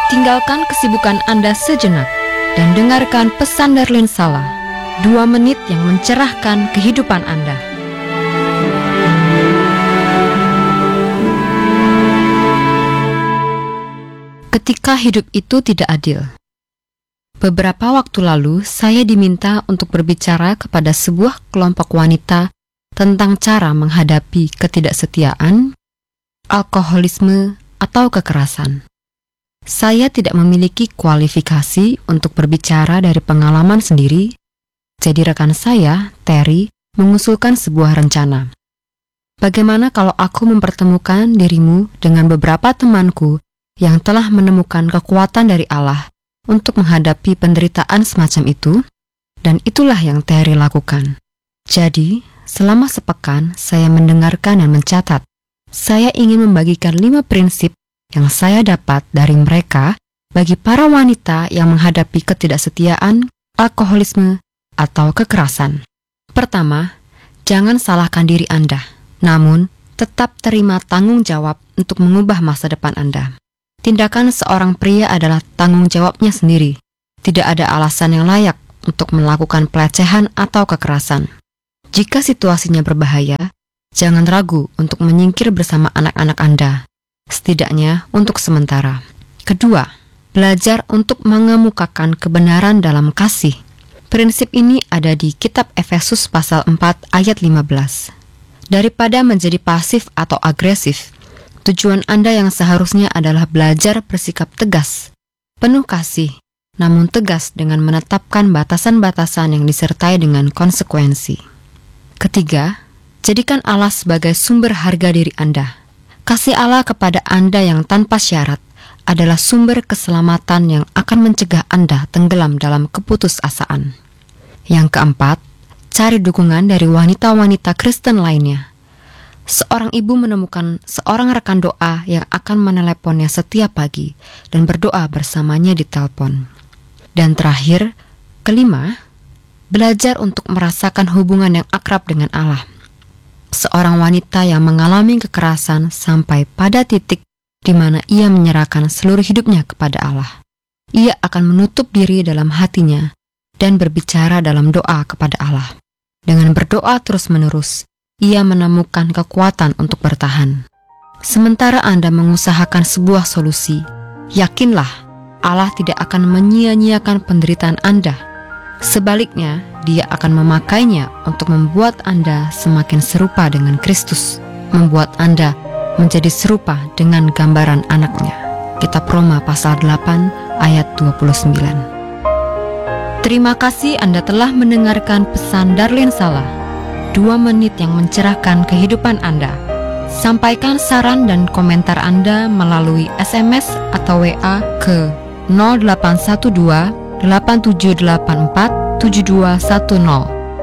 Tinggalkan kesibukan Anda sejenak dan dengarkan pesan Darlene Sala, 2 menit yang mencerahkan kehidupan Anda. Ketika hidup itu tidak adil. Beberapa waktu lalu, saya diminta untuk berbicara kepada sebuah kelompok wanita tentang cara menghadapi ketidaksetiaan, alkoholisme, atau kekerasan. Saya tidak memiliki kualifikasi untuk berbicara dari pengalaman sendiri, jadi rekan saya, Terry, mengusulkan sebuah rencana. Bagaimana kalau aku mempertemukan dirimu dengan beberapa temanku yang telah menemukan kekuatan dari Allah untuk menghadapi penderitaan semacam itu? Dan itulah yang Terry lakukan. Jadi, selama sepekan saya mendengarkan dan mencatat. Saya ingin membagikan 5 prinsip yang saya dapat dari mereka bagi para wanita yang menghadapi ketidaksetiaan, alkoholisme, atau kekerasan. Pertama, jangan salahkan diri Anda, namun tetap terima tanggung jawab untuk mengubah masa depan Anda. Tindakan seorang pria adalah tanggung jawabnya sendiri. Tidak ada alasan yang layak untuk melakukan pelecehan atau kekerasan. Jika situasinya berbahaya, jangan ragu untuk menyingkir bersama anak-anak Anda, setidaknya untuk sementara. Kedua, belajar untuk mengemukakan kebenaran dalam kasih. Prinsip ini ada di kitab Efesus pasal 4 ayat 15. Daripada menjadi pasif atau agresif, tujuan Anda yang seharusnya adalah belajar bersikap tegas, penuh kasih, namun tegas dengan menetapkan batasan-batasan yang disertai dengan konsekuensi. Ketiga, jadikan Allah sebagai sumber harga diri Anda. Kasih Allah kepada Anda yang tanpa syarat adalah sumber keselamatan yang akan mencegah Anda tenggelam dalam keputusasaan. Yang keempat, cari dukungan dari wanita-wanita Kristen lainnya. Seorang ibu menemukan seorang rekan doa yang akan meneleponnya setiap pagi dan berdoa bersamanya di telepon. Dan terakhir, kelima, belajar untuk merasakan hubungan yang akrab dengan Allah. Seorang wanita yang mengalami kekerasan sampai pada titik di mana ia menyerahkan seluruh hidupnya kepada Allah. Ia akan menutup diri dalam hatinya dan berbicara dalam doa kepada Allah. Dengan berdoa terus-menerus, ia menemukan kekuatan untuk bertahan. Sementara Anda mengusahakan sebuah solusi, yakinlah Allah tidak akan menyia-nyiakan penderitaan Anda. Sebaliknya, Dia akan memakainya untuk membuat Anda semakin serupa dengan Kristus, membuat Anda menjadi serupa dengan gambaran anaknya. Kitab Roma pasal 8 ayat 29. Terima kasih Anda telah mendengarkan pesan Darlene Sala, 2 menit yang mencerahkan kehidupan Anda. Sampaikan saran dan komentar Anda melalui SMS atau WA ke 0812 8784 7210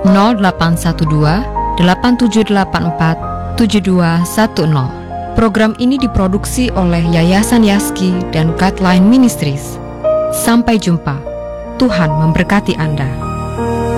0812 8784 7210. Program ini diproduksi oleh Yayasan Yaski dan Guideline Ministries. Sampai jumpa. Tuhan memberkati Anda.